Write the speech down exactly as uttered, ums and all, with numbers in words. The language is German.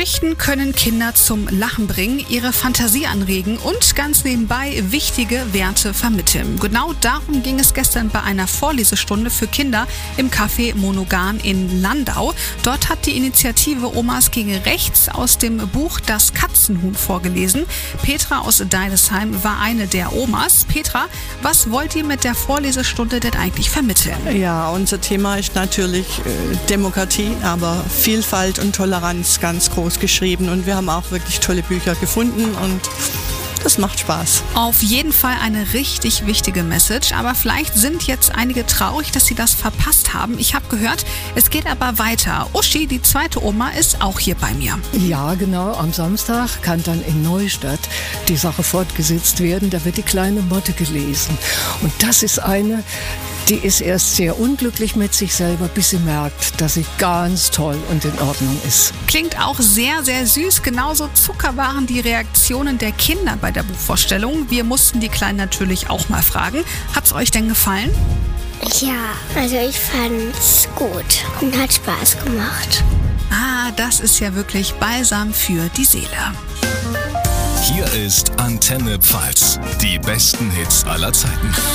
Geschichten können Kinder zum Lachen bringen, ihre Fantasie anregen und ganz nebenbei wichtige Werte vermitteln. Genau darum ging es gestern bei einer Vorlesestunde für Kinder im Café Monogam in Landau. Dort hat die Initiative Omas gegen Rechts aus dem Buch Das Katzenhuhn vorgelesen. Petra aus Deidesheim war eine der Omas. Petra, was wollt ihr mit der Vorlesestunde denn eigentlich vermitteln? Ja, unser Thema ist natürlich äh, Demokratie, aber Vielfalt und Toleranz ganz groß geschrieben, und wir haben auch wirklich tolle Bücher gefunden und das macht Spaß. Auf jeden Fall eine richtig wichtige Message, aber vielleicht sind jetzt einige traurig, dass sie das verpasst haben. Ich habe gehört, es geht aber weiter. Uschi, die zweite Oma, ist auch hier bei mir. Ja, genau. Am Samstag kann dann in Neustadt die Sache fortgesetzt werden. Da wird die kleine Motte gelesen. Und das ist eine, die ist erst sehr unglücklich mit sich selber, bis sie merkt, dass sie ganz toll und in Ordnung ist. Klingt auch sehr, sehr süß. Genauso Zucker waren die Reaktionen der Kinder bei der Buchvorstellung. Wir mussten die Kleinen natürlich auch mal fragen. Hat's euch denn gefallen? Ja, also ich fand's gut und hat Spaß gemacht. Ah, das ist ja wirklich Balsam für die Seele. Hier ist Antenne Pfalz. Die besten Hits aller Zeiten.